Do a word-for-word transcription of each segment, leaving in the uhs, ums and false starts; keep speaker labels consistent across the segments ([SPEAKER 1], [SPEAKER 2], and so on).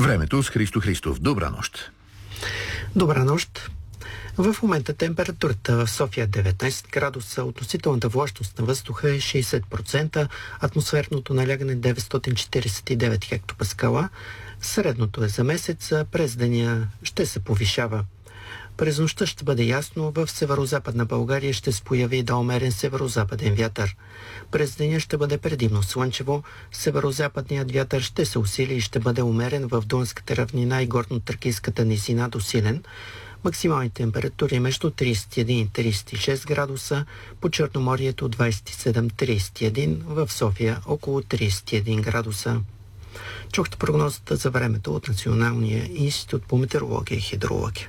[SPEAKER 1] Времето с Христо Христов. Добра нощ.
[SPEAKER 2] Добра нощ. В момента температурата в София е деветнайсет градуса, относителната влажност на въздуха е шейсет процента, атмосферното налягане е деветстотин четирийсет и девет хектопаскала. Средното е за месец, през деня ще се повишава. През нощта ще бъде ясно, в северо-западна България ще се появи да умерен северо-западен вятър. През деня ще бъде предимно слънчево, северо-западният вятър ще се усили и ще бъде умерен в Дунската равнина и горно-тракийската низина до силен. Максимални температури между трийсет и един и трийсет и шест градуса, по Черноморието двайсет и седем до трийсет и един, в София около трийсет и един градуса. Чухте прогнозата за времето от Националния институт по метеорология и хидрология.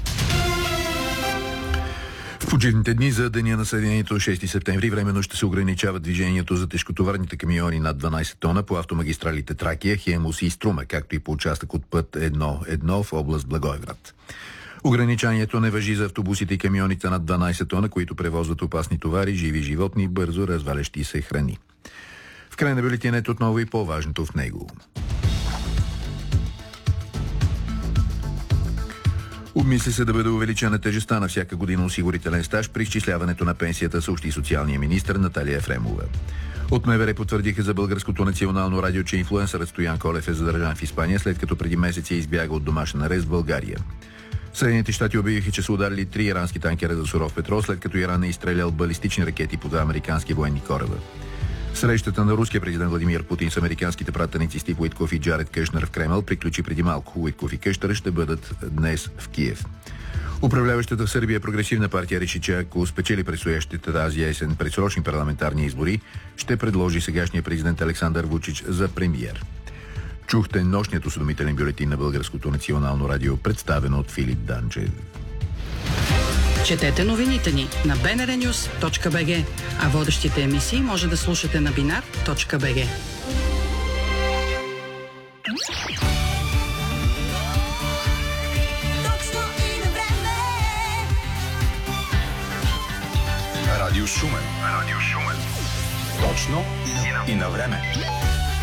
[SPEAKER 1] В почивните дни за Деня на Съединението шести септември временно ще се ограничава движението за тежкотоварните камиони над дванайсет тона по автомагистралите Тракия, Хемус и Струма, както и по участък от път едно едно в област Благоевград. Ограничението не важи за автобусите и камионите над дванайсет тона, които превозват опасни товари, живи животни, бързо развалящи се храни. В край на бюлетинът отново и по-важното в него. Обмисли се да бъде увеличена тежестта на всяка година осигурителен стаж при изчисляването на пенсията, съобщи социалния министър Наталия Ефремова. От МВР потвърдиха за Българското национално радио, че инфлуенсърът Стоян Колев е задържан в Испания, след като преди месеци избяга от домашен арест в България. Съединените щати обявиха, че са ударили три ирански танкера за суров петрол, след като Иран е изстрелял балистични ракети по два американски военни кораба. Срещата на руския президент Владимир Путин с американските пратеници Стив Уитков и Джаред Къшнер в Кремъл приключи преди малко. Уитков и Къшнер ще бъдат днес в Киев. Управляващата в Сърбия прогресивна партия реши, че ако спечели предстоящите тази есен предсрочни парламентарни избори, ще предложи сегашния президент Александър Вучич за премиер. Чухте нощният осведомителен бюлетин на Българското национално радио, представен от Филип Данчев.
[SPEAKER 3] Четете новините ни на би ен ар нюс точка би джи, а водещите емисии може да слушате на бинар точка би джи.
[SPEAKER 4] Радио Шумен. Радио Шумен. Точно и на време.